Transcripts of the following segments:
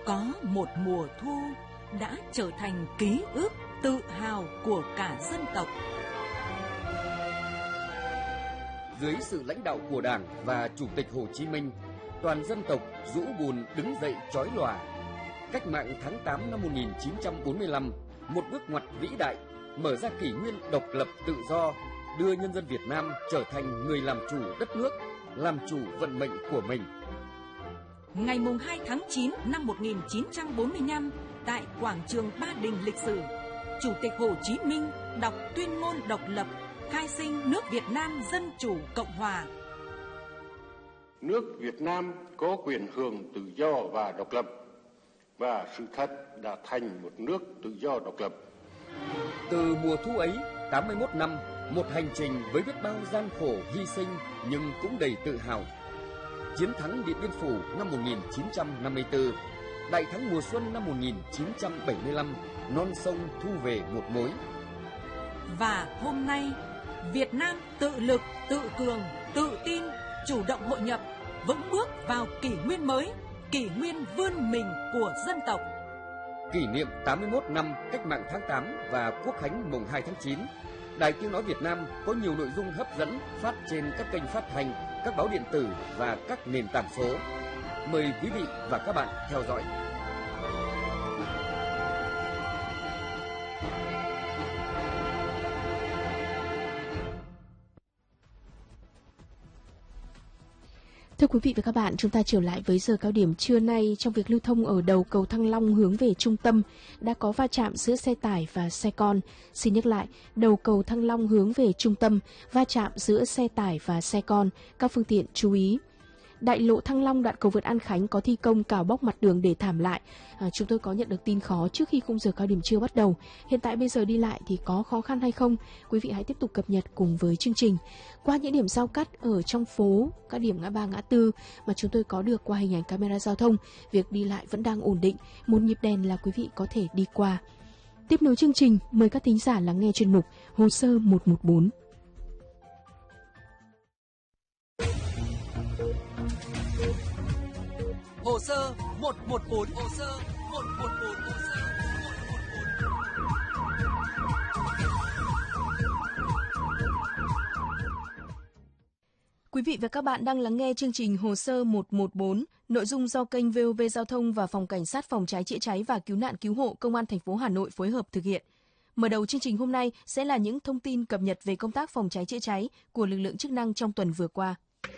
Có một mùa thu đã trở thành ký ức tự hào của cả dân tộc. Dưới sự lãnh đạo của Đảng và Chủ tịch Hồ Chí Minh, toàn dân tộc rũ bùn đứng dậy chói lòa. Cách mạng tháng 8 năm 1945, một bước ngoặt vĩ đại, mở ra kỷ nguyên độc lập tự do, đưa nhân dân Việt Nam trở thành người làm chủ đất nước, làm chủ vận mệnh của mình. Ngày 2 tháng 9 năm 1945, tại quảng trường Ba Đình lịch sử, Chủ tịch Hồ Chí Minh đọc tuyên ngôn độc lập, khai sinh nước Việt Nam Dân Chủ Cộng Hòa. Nước Việt Nam có quyền hưởng tự do và độc lập, và sự thật đã thành một nước tự do độc lập. Từ mùa thu ấy, 81 năm, một hành trình với biết bao gian khổ hy sinh nhưng cũng đầy tự hào. Chiến thắng Điện Biên Phủ năm 1954, đại thắng mùa xuân năm 1975, non sông thu về một mối. Và hôm nay, Việt Nam tự lực, tự cường, tự tin, chủ động hội nhập, vững bước vào kỷ nguyên mới, kỷ nguyên vươn mình của dân tộc. Kỷ niệm 81 năm Cách mạng tháng 8 và Quốc khánh mùng 2 tháng 9, Đài Tiếng nói Việt Nam có nhiều nội dung hấp dẫn phát trên các kênh phát thanh, các báo điện tử và các nền tảng số. Mời quý vị và các bạn theo dõi. Thưa quý vị và các bạn, chúng ta trở lại với giờ cao điểm trưa nay. Trong việc lưu thông ở đầu cầu Thăng Long hướng về trung tâm, đã có va chạm giữa xe tải và xe con. Xin nhắc lại, đầu cầu Thăng Long hướng về trung tâm, va chạm giữa xe tải và xe con. Các phương tiện chú ý. Đại lộ Thăng Long đoạn cầu vượt An Khánh có thi công cào bóc mặt đường để thảm lại. Chúng tôi có nhận được tin khó trước khi khung giờ cao điểm trưa bắt đầu. Hiện tại bây giờ đi lại thì có khó khăn hay không? Quý vị hãy tiếp tục cập nhật cùng với chương trình. Qua những điểm giao cắt ở trong phố, các điểm ngã ba ngã tư mà chúng tôi có được qua hình ảnh camera giao thông, việc đi lại vẫn đang ổn định. Một nhịp đèn là quý vị có thể đi qua. Tiếp nối chương trình, mời các thính giả lắng nghe chuyên mục Hồ sơ 114. Hồ sơ 114, hồ sơ 114, hồ sơ 114. Quý vị và các bạn đang lắng nghe chương trình Hồ sơ 114, nội dung do kênh VOV Giao thông và Phòng Cảnh sát Phòng cháy chữa cháy và Cứu nạn Cứu hộ Công an thành phố Hà Nội phối hợp thực hiện. Mở đầu chương trình hôm nay sẽ là những thông tin cập nhật về công tác phòng cháy chữa cháy của lực lượng chức năng trong tuần vừa qua.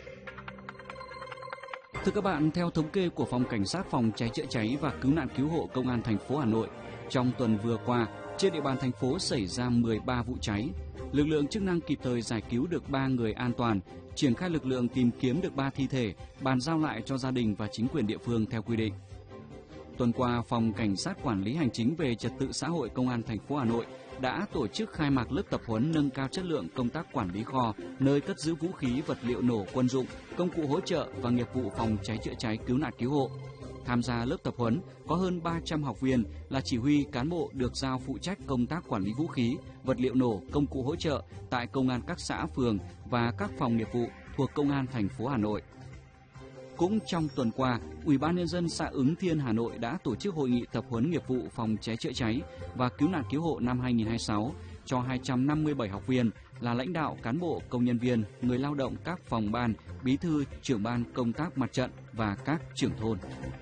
Thưa các bạn, theo thống kê của Phòng Cảnh sát Phòng cháy chữa cháy và Cứu nạn Cứu hộ Công an thành phố Hà Nội, trong tuần vừa qua, trên địa bàn thành phố xảy ra 13 vụ cháy. Lực lượng chức năng kịp thời giải cứu được 3 người an toàn, triển khai lực lượng tìm kiếm được 3 thi thể, bàn giao lại cho gia đình và chính quyền địa phương theo quy định. Tuần qua, Phòng Cảnh sát Quản lý Hành chính về Trật tự xã hội Công an thành phố Hà Nội đã tổ chức khai mạc lớp tập huấn nâng cao chất lượng công tác quản lý kho, nơi cất giữ vũ khí, vật liệu nổ quân dụng, công cụ hỗ trợ và nghiệp vụ phòng cháy chữa cháy cứu nạn cứu hộ. Tham gia lớp tập huấn có hơn 300 học viên là chỉ huy cán bộ được giao phụ trách công tác quản lý vũ khí, vật liệu nổ, công cụ hỗ trợ tại công an các xã, phường và các phòng nghiệp vụ thuộc Công an thành phố Hà Nội. Cũng trong tuần qua, Ủy ban Nhân dân xã Ứng Thiên Hà Nội đã tổ chức hội nghị tập huấn nghiệp vụ phòng cháy chữa cháy và cứu nạn cứu hộ năm 2026 cho 257 học viên là lãnh đạo, cán bộ, công nhân viên, người lao động các phòng ban, bí thư, trưởng ban công tác mặt trận và các trưởng thôn.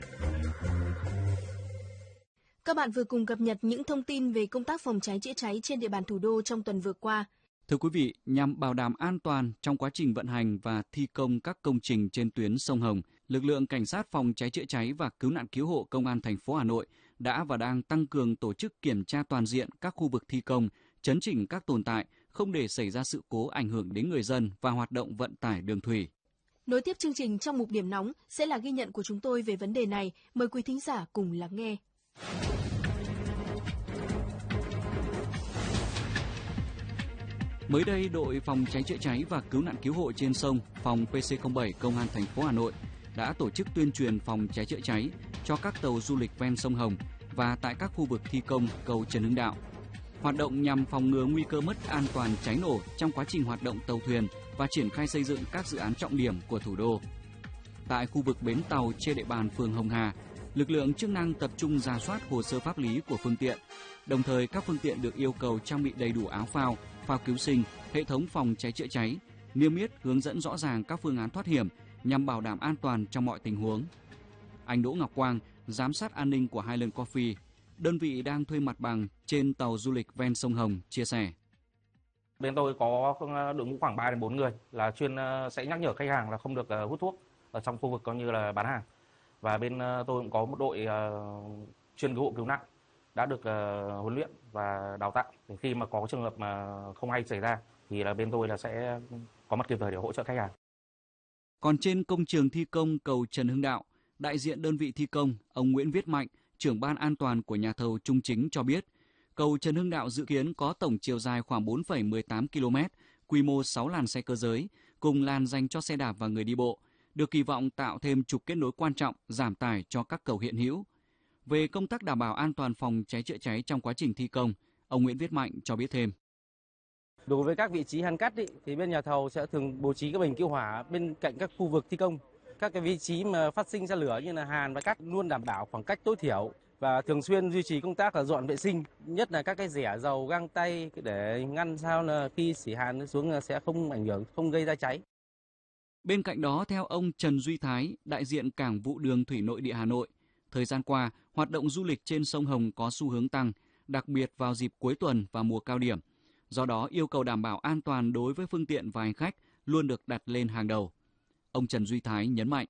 Các bạn vừa cùng cập nhật những thông tin về công tác phòng cháy chữa cháy trên địa bàn thủ đô trong tuần vừa qua. Thưa quý vị, nhằm bảo đảm an toàn trong quá trình vận hành và thi công các công trình trên tuyến sông Hồng, lực lượng Cảnh sát Phòng cháy chữa cháy và Cứu nạn Cứu hộ Công an thành phố Hà Nội đã và đang tăng cường tổ chức kiểm tra toàn diện các khu vực thi công, chấn chỉnh các tồn tại, không để xảy ra sự cố ảnh hưởng đến người dân và hoạt động vận tải đường thủy. Nối tiếp chương trình trong mục điểm nóng sẽ là ghi nhận của chúng tôi về vấn đề này. Mời quý thính giả cùng lắng nghe. Mới đây, đội phòng cháy chữa cháy và cứu nạn cứu hộ trên sông, phòng PC07 Công an thành phố Hà Nội đã tổ chức tuyên truyền phòng cháy chữa cháy cho các tàu du lịch ven sông Hồng và tại các khu vực thi công cầu Trần Hưng Đạo. Hoạt động nhằm phòng ngừa nguy cơ mất an toàn cháy nổ trong quá trình hoạt động tàu thuyền và triển khai xây dựng các dự án trọng điểm của thủ đô. Tại khu vực bến tàu trên địa bàn phường Hồng Hà, Lực lượng chức năng tập trung rà soát hồ sơ pháp lý của phương tiện. Đồng thời, các phương tiện được yêu cầu trang bị đầy đủ áo phao, phao cứu sinh, hệ thống phòng cháy chữa cháy, niêm yết hướng dẫn rõ ràng các phương án thoát hiểm nhằm bảo đảm an toàn trong mọi tình huống. Anh Đỗ Ngọc Quang, giám sát an ninh của Highland Coffee, đơn vị đang thuê mặt bằng trên tàu du lịch ven sông Hồng, chia sẻ. Bên tôi có đội ngũ khoảng 3 đến 4 người là chuyên sẽ nhắc nhở khách hàng là không được hút thuốc ở trong khu vực coi như là bán hàng. Và bên tôi cũng có một đội chuyên cứu hộ cứu nạn đã được huấn luyện và đào tạo để khi mà có trường hợp mà không hay xảy ra thì là bên tôi là sẽ có mặt kịp thời để hỗ trợ khách hàng. Còn trên công trường thi công cầu Trần Hưng Đạo, đại diện đơn vị thi công, ông Nguyễn Viết Mạnh, trưởng ban an toàn của nhà thầu Trung Chính cho biết, cầu Trần Hưng Đạo dự kiến có tổng chiều dài khoảng 4,18 km, quy mô 6 làn xe cơ giới, cùng làn dành cho xe đạp và người đi bộ, được kỳ vọng tạo thêm trục kết nối quan trọng, giảm tải cho các cầu hiện hữu. Về công tác đảm bảo an toàn phòng cháy chữa cháy trong quá trình thi công, ông Nguyễn Viết Mạnh cho biết thêm. Đối với các vị trí hàn cắt thì bên nhà thầu sẽ thường bố trí các bình cứu hỏa bên cạnh các khu vực thi công. Các cái vị trí mà phát sinh ra lửa như là hàn và cắt luôn đảm bảo khoảng cách tối thiểu và thường xuyên duy trì công tác là dọn vệ sinh, nhất là các cái rẻ dầu, găng tay để ngăn sao là khi xỉ hàn xuống sẽ không ảnh hưởng, không gây ra cháy. Bên cạnh đó, theo ông Trần Duy Thái, đại diện Cảng vụ đường thủy nội địa Hà Nội, thời gian qua, hoạt động du lịch trên sông Hồng có xu hướng tăng, đặc biệt vào dịp cuối tuần và mùa cao điểm. Do đó, yêu cầu đảm bảo an toàn đối với phương tiện và hành khách luôn được đặt lên hàng đầu. Ông Trần Duy Thái nhấn mạnh.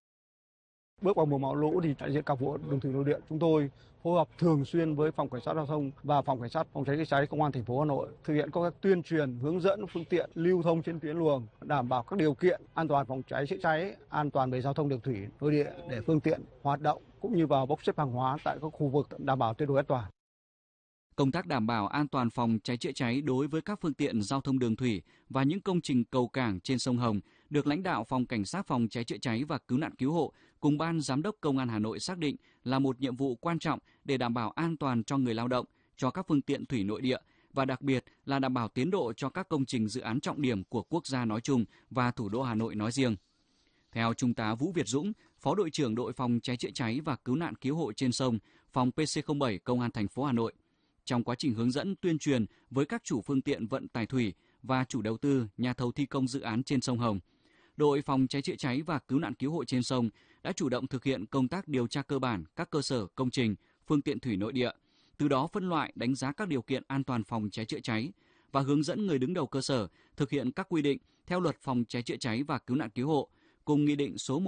Bước vào mùa bão lũ thì đại diện Cảng vụ đường thủy nội địa chúng tôi phối hợp thường xuyên với phòng cảnh sát giao thông và phòng cảnh sát phòng cháy chữa cháy công an thành phố Hà Nội thực hiện công tác tuyên truyền hướng dẫn phương tiện lưu thông trên tuyến luồng, đảm bảo các điều kiện an toàn phòng cháy chữa cháy, an toàn về giao thông đường thủy nội địa để phương tiện hoạt động cũng như vào bốc xếp hàng hóa tại các khu vực đảm bảo tuyệt đối an toàn. Công tác đảm bảo an toàn phòng cháy chữa cháy đối với các phương tiện giao thông đường thủy và những công trình cầu cảng trên sông Hồng được lãnh đạo Phòng Cảnh sát phòng cháy chữa cháy và cứu nạn cứu hộ cùng Ban Giám đốc Công an Hà Nội xác định là một nhiệm vụ quan trọng để đảm bảo an toàn cho người lao động, cho các phương tiện thủy nội địa và đặc biệt là đảm bảo tiến độ cho các công trình dự án trọng điểm của quốc gia nói chung và thủ đô Hà Nội nói riêng. Theo Trung tá Vũ Việt Dũng, Phó đội trưởng đội phòng cháy chữa cháy và cứu nạn cứu hộ trên sông, phòng PC07 Công an thành phố Hà Nội, trong quá trình hướng dẫn tuyên truyền với các chủ phương tiện vận tải thủy và chủ đầu tư, nhà thầu thi công dự án trên sông Hồng, đội phòng cháy chữa cháy và cứu nạn cứu hộ trên sông đã chủ động thực hiện công tác điều tra cơ bản các cơ sở, công trình, phương tiện thủy nội địa, từ đó phân loại đánh giá các điều kiện an toàn phòng cháy chữa cháy và hướng dẫn người đứng đầu cơ sở thực hiện các quy định theo Luật phòng cháy chữa cháy và cứu nạn cứu hộ cùng Nghị định số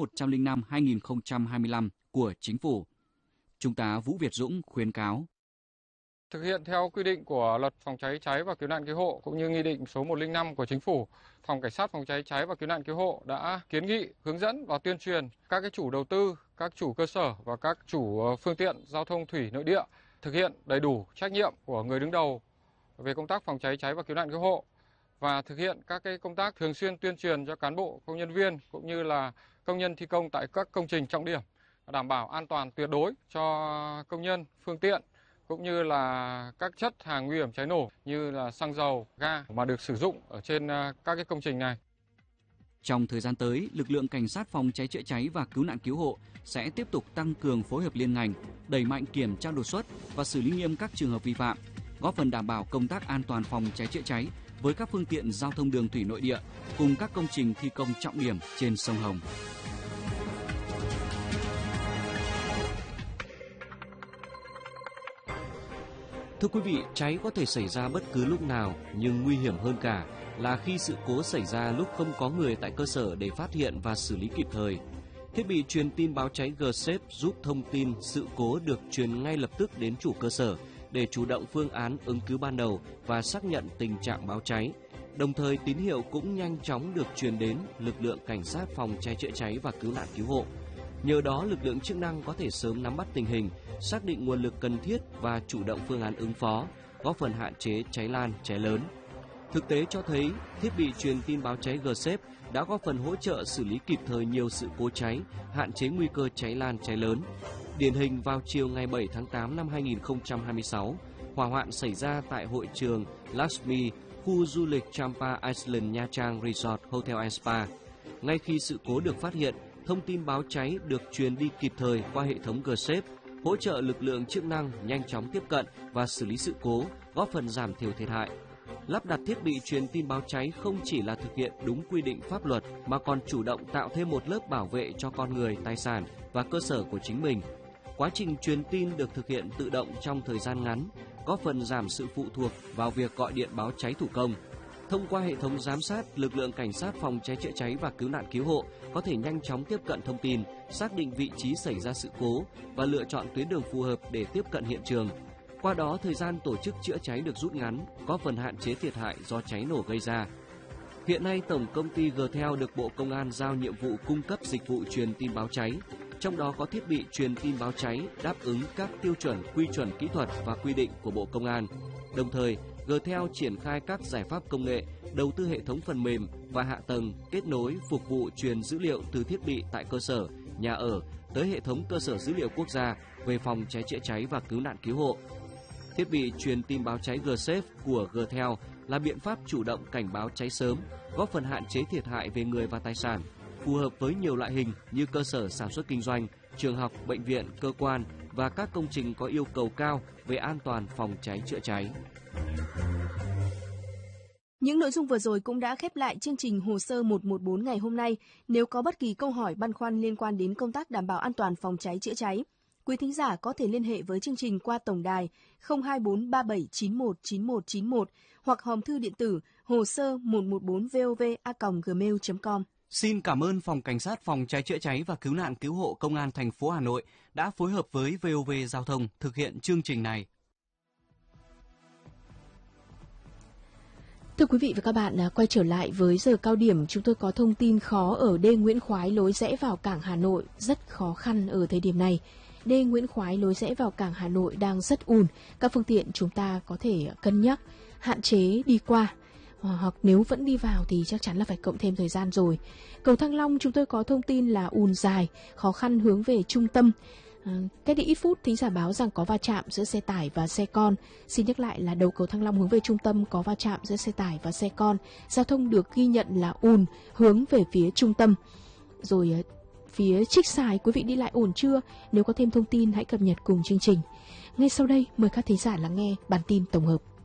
105/2025 của Chính phủ. Trung tá Vũ Việt Dũng khuyến cáo. Thực hiện theo quy định của Luật phòng cháy cháy và cứu nạn cứu hộ cũng như Nghị định số 105 của Chính phủ, Phòng Cảnh sát phòng cháy cháy và cứu nạn cứu hộ đã kiến nghị, hướng dẫn và tuyên truyền các chủ đầu tư, các chủ cơ sở và các chủ phương tiện giao thông thủy nội địa thực hiện đầy đủ trách nhiệm của người đứng đầu về công tác phòng cháy cháy và cứu nạn cứu hộ và thực hiện các công tác thường xuyên tuyên truyền cho cán bộ, công nhân viên cũng như là công nhân thi công tại các công trình trọng điểm, đảm bảo an toàn tuyệt đối cho công nhân, phương tiện cũng như là các chất hàng nguy hiểm cháy nổ như là xăng dầu, ga mà được sử dụng ở trên các công trình này. Trong thời gian tới, lực lượng cảnh sát phòng cháy chữa cháy và cứu nạn cứu hộ sẽ tiếp tục tăng cường phối hợp liên ngành, đẩy mạnh kiểm tra đột xuất và xử lý nghiêm các trường hợp vi phạm, góp phần đảm bảo công tác an toàn phòng cháy chữa cháy với các phương tiện giao thông đường thủy nội địa cùng các công trình thi công trọng điểm trên sông Hồng. Thưa quý vị, cháy có thể xảy ra bất cứ lúc nào, nhưng nguy hiểm hơn cả là khi sự cố xảy ra lúc không có người tại cơ sở để phát hiện và xử lý kịp thời. Thiết bị truyền tin báo cháy GSafe giúp thông tin sự cố được truyền ngay lập tức đến chủ cơ sở để chủ động phương án ứng cứu ban đầu và xác nhận tình trạng báo cháy. Đồng thời tín hiệu cũng nhanh chóng được truyền đến lực lượng cảnh sát phòng cháy chữa cháy và cứu nạn cứu hộ. Nhờ đó, lực lượng chức năng có thể sớm nắm bắt tình hình, xác định nguồn lực cần thiết và chủ động phương án ứng phó, góp phần hạn chế cháy lan, cháy lớn. Thực tế cho thấy, thiết bị truyền tin báo cháy GSafe đã góp phần hỗ trợ xử lý kịp thời nhiều sự cố cháy, hạn chế nguy cơ cháy lan, cháy lớn. Điển hình vào chiều ngày 7 tháng 8 năm 2026, hỏa hoạn xảy ra tại hội trường Lakshmi, khu du lịch Champa Island Nha Trang Resort Hotel and Spa. Ngay khi sự cố được phát hiện, thông tin báo cháy được truyền đi kịp thời qua hệ thống GSafe, hỗ trợ lực lượng chức năng nhanh chóng tiếp cận và xử lý sự cố, góp phần giảm thiểu thiệt hại. Lắp đặt thiết bị truyền tin báo cháy không chỉ là thực hiện đúng quy định pháp luật mà còn chủ động tạo thêm một lớp bảo vệ cho con người, tài sản và cơ sở của chính mình. Quá trình truyền tin được thực hiện tự động trong thời gian ngắn, góp phần giảm sự phụ thuộc vào việc gọi điện báo cháy thủ công. Thông qua hệ thống giám sát, lực lượng cảnh sát phòng cháy chữa cháy và cứu nạn cứu hộ có thể nhanh chóng tiếp cận thông tin, xác định vị trí xảy ra sự cố và lựa chọn tuyến đường phù hợp để tiếp cận hiện trường. Qua đó, thời gian tổ chức chữa cháy được rút ngắn, góp phần hạn chế thiệt hại do cháy nổ gây ra. Hiện nay, Tổng công ty G-Tel được Bộ Công an giao nhiệm vụ cung cấp dịch vụ truyền tin báo cháy, trong đó có thiết bị truyền tin báo cháy đáp ứng các tiêu chuẩn, quy chuẩn kỹ thuật và quy định của Bộ Công an. Đồng thời, G-Tel triển khai các giải pháp công nghệ, đầu tư hệ thống phần mềm và hạ tầng kết nối phục vụ truyền dữ liệu từ thiết bị tại cơ sở, nhà ở tới hệ thống cơ sở dữ liệu quốc gia về phòng cháy chữa cháy và cứu nạn cứu hộ. Thiết bị truyền tin báo cháy G-Safe của G-Tel là biện pháp chủ động cảnh báo cháy sớm, góp phần hạn chế thiệt hại về người và tài sản, phù hợp với nhiều loại hình như cơ sở sản xuất kinh doanh, trường học, bệnh viện, cơ quan và các công trình có yêu cầu cao về an toàn phòng cháy chữa cháy. Những nội dung vừa rồi cũng đã khép lại chương trình Hồ sơ 114 ngày hôm nay. Nếu có bất kỳ câu hỏi băn khoăn liên quan đến công tác đảm bảo an toàn phòng cháy chữa cháy, quý thính giả có thể liên hệ với chương trình qua tổng đài 024 3791 9191 hoặc hòm thư điện tử hồ sơ 114vov@gmail.com. Xin cảm ơn Phòng Cảnh sát phòng cháy chữa cháy và cứu nạn cứu hộ Công an thành phố Hà Nội đã phối hợp với VOV Giao thông thực hiện chương trình này. Thưa quý vị và các bạn, quay trở lại với giờ cao điểm, chúng tôi có thông tin khó ở đê Nguyễn Khoái lối rẽ vào cảng Hà Nội, rất khó khăn ở thời điểm này. Đê Nguyễn Khoái lối rẽ vào cảng Hà Nội đang rất ùn, các phương tiện chúng ta có thể cân nhắc, hạn chế đi qua. Hoặc nếu vẫn đi vào thì chắc chắn là phải cộng thêm thời gian rồi. Cầu Thăng Long chúng tôi có thông tin là ùn dài, khó khăn hướng về trung tâm. Cách đây ít phút, thính giả báo rằng có va chạm giữa xe tải và xe con. Xin nhắc lại là đầu cầu Thăng Long hướng về trung tâm có va chạm giữa xe tải và xe con. Giao thông được ghi nhận là ùn hướng về phía trung tâm. Rồi phía Trích Xài, quý vị đi lại ổn chưa? Nếu có thêm thông tin hãy cập nhật cùng chương trình. Ngay sau đây, mời các thính giả lắng nghe bản tin tổng hợp.